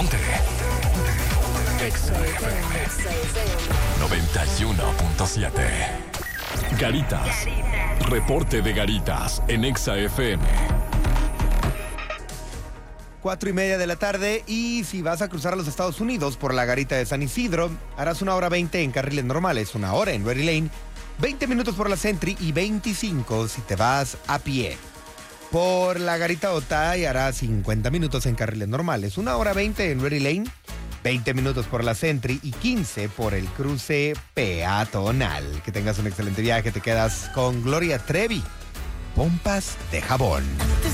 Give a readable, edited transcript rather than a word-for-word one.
Exa FM 91.7. Garitas. Reporte de Garitas en Exa FM. 4:30 de la tarde, y si vas a cruzar a los Estados Unidos por la garita de San Isidro, harás 1:20 en carriles normales, 1 hora en Ready Lane, 20 minutos por la Sentry y 25 si te vas a pie. Por la garita Otay harás 50 minutos en carriles normales, 1:20 en Ready Lane, 20 minutos por la Sentry y 15 por el cruce peatonal. Que tengas un excelente viaje, te quedas con Gloria Trevi, Pompas de Jabón.